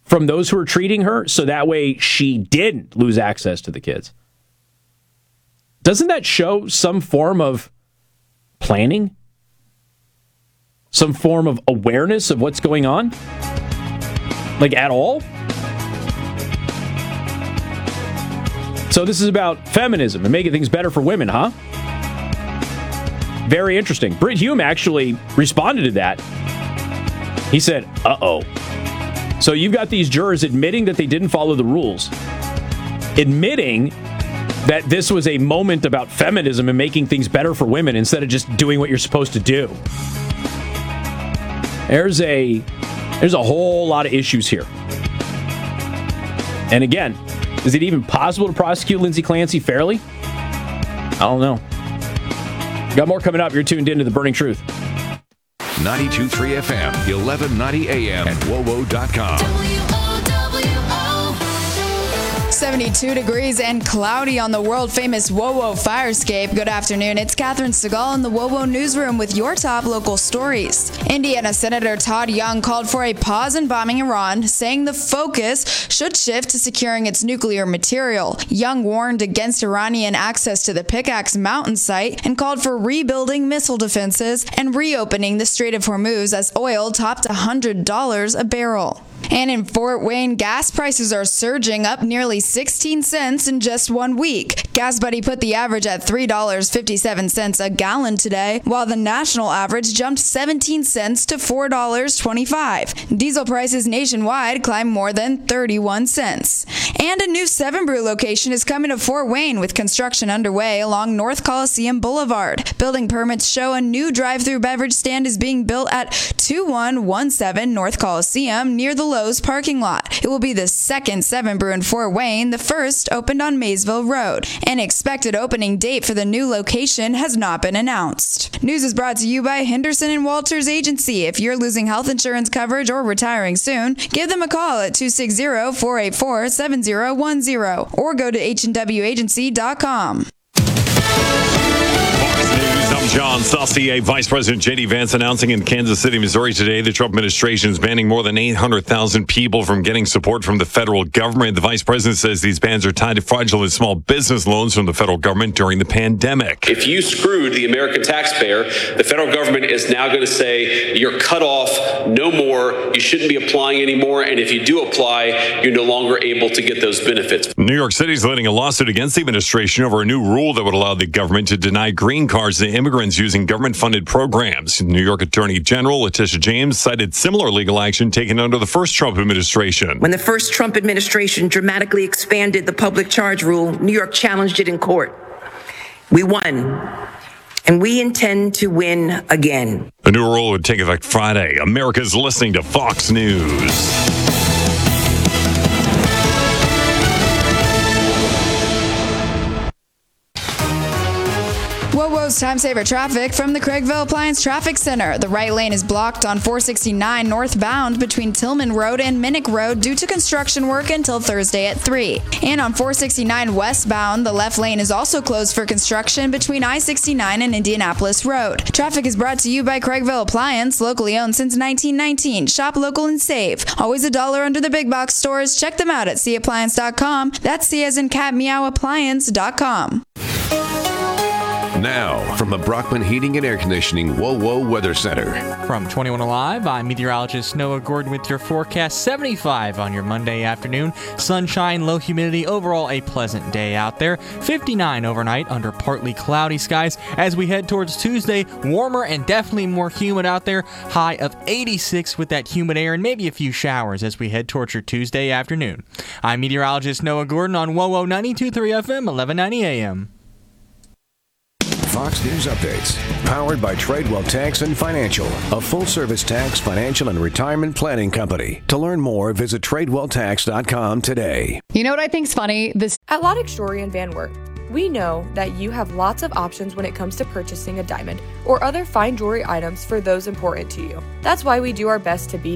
from those who are treating her, so that way she didn't lose access to the kids. Doesn't that show some form of planning? Some form of awareness of what's going on? Like, at all? So this is about feminism and making things better for women, huh? Very interesting. Britt Hume actually responded to that. He said, uh-oh. So you've got these jurors admitting that they didn't follow the rules. Admitting that this was a moment about feminism and making things better for women instead of just doing what you're supposed to do. There's a whole lot of issues here. And again, is it even possible to prosecute Lindsay Clancy fairly? I don't know. Got more coming up. You're tuned into The Burning Truth. 92.3 FM, 1190 AM, and WOWO.com. 72 degrees and cloudy on the world-famous WOWO Firescape. Good afternoon. It's Catherine Segal in the WOWO newsroom with your top local stories. Indiana Senator Todd Young called for a pause in bombing Iran, saying the focus should shift to securing its nuclear material. Young warned against Iranian access to the Pickaxe Mountain site and called for rebuilding missile defenses and reopening the Strait of Hormuz as oil topped $100 a barrel. And in Fort Wayne, gas prices are surging, up nearly 16 cents in just 1 week. GasBuddy put the average at $3.57 a gallon today, while the national average jumped 17 cents to $4.25. Diesel prices nationwide climbed more than 31 cents. And a new Seven Brew location is coming to Fort Wayne with construction underway along North Coliseum Boulevard. Building permits show a new drive-through beverage stand is being built at 2117 North Coliseum near the Lowe's parking lot. It will be the second Seven Brew in Fort Wayne. The first opened on Maysville Road. An expected opening date for the new location has not been announced. News is brought to you by Henderson and Walters Agency. If you're losing health insurance coverage or retiring soon, give them a call at 260-484-7010 or go to hnwagency.com. I'm John Saucier. Vice President J.D. Vance announcing in Kansas City, Missouri today the Trump administration is banning more than 800,000 people from getting support from the federal government. The vice president says these bans are tied to fraudulent small business loans from the federal government during the pandemic. If you screwed the American taxpayer, the federal government is now going to say you're cut off, no more, you shouldn't be applying anymore, and if you do apply, you're no longer able to get those benefits. New York City is leading a lawsuit against the administration over a new rule that would allow the government to deny green cards to immigrants using government-funded programs. New York Attorney General Letitia James cited similar legal action taken under the first Trump administration. When the first Trump administration dramatically expanded the public charge rule, New York challenged it in court. We won, and we intend to win again. The new rule would take effect Friday. America's listening to Fox News. WOWO's Time Saver traffic from the Craigville Appliance Traffic Center. The right lane is blocked on 469 northbound between Tillman Road and Minnick Road due to construction work until Thursday at 3. And on 469 westbound, the left lane is also closed for construction between I-69 and Indianapolis Road. Traffic is brought to you by Craigville Appliance, locally owned since 1919. Shop local and save. Always $1 under the big box stores. Check them out at cappliance.com. That's C as in cat, meow, appliance.com. Now, from the Brockman Heating and Air Conditioning WOWO Weather Center. From 21 Alive, I'm meteorologist Noah Gordon with your forecast. 75 on your Monday afternoon. Sunshine, low humidity, overall a pleasant day out there. 59 overnight under partly cloudy skies. As we head towards Tuesday, warmer and definitely more humid out there. High of 86 with that humid air and maybe a few showers as we head towards your Tuesday afternoon. I'm meteorologist Noah Gordon on WOWO 92.3 FM, 1190 AM. Fox News Updates, powered by Tradewell Tax and Financial, a full-service tax, financial, and retirement planning company. To learn more, visit TradewellTax.com today. You know what I think's funny? At Logic Jewelry in Van Wert, we know that you have lots of options when it comes to purchasing a diamond or other fine jewelry items for those important to you. That's why we do our best to be